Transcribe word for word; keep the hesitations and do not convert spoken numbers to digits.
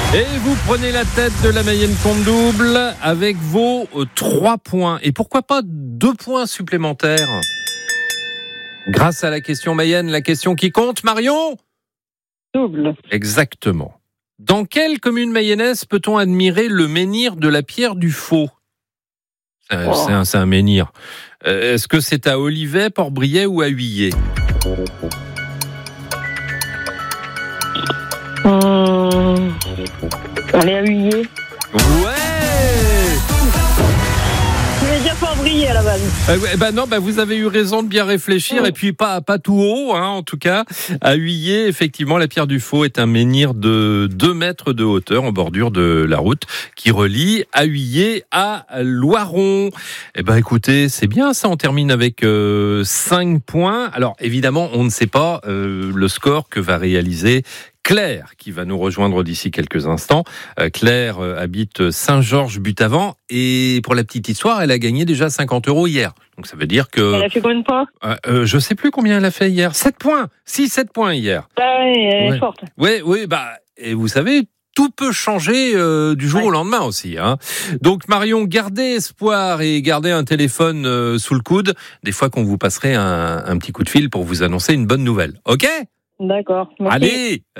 Et vous prenez la tête de la Mayenne compte double avec vos euh, trois points. Et pourquoi pas deux points supplémentaires grâce à la question Mayenne, la question qui compte, Marion ? Double. Exactement. Dans quelle commune mayonnaise peut-on admirer le menhir de la Pierre du Faux ? C'est un, Oh. c'est un, c'est un menhir. Euh, est-ce que c'est à Olivet, Port-Briet ou à Huillet ? Hum... Allez à Huillet. Ouais. Je voulais dire pas briller à la base. Euh, ouais, bah non, bah vous avez eu raison de bien réfléchir, mmh. et puis pas pas tout haut, hein, en tout cas. À Huillet, effectivement, la Pierre du Faux est un menhir de deux mètres de hauteur en bordure de la route qui relie à Huillet à Loiron. Eh ben écoutez, c'est bien ça, on termine avec euh, cinq points. Alors évidemment, on ne sait pas euh, le score que va réaliser Claire, qui va nous rejoindre d'ici quelques instants. Euh, Claire euh, habite Saint-Georges-Butavant, et pour la petite histoire, elle a gagné déjà cinquante euros hier. Donc ça veut dire que... Elle a fait combien de points ? euh, euh, Je sais plus combien elle a fait hier. sept points. Si, sept points hier. Ah oui, elle est Ouais. forte. Oui, oui, bah, et vous savez, tout peut changer euh, du jour Ouais. au lendemain aussi, hein. Donc Marion, gardez espoir et gardez un téléphone euh, sous le coude. Des fois qu'on vous passerait un, un petit coup de fil pour vous annoncer une bonne nouvelle. OK ? D'accord. Merci. Allez,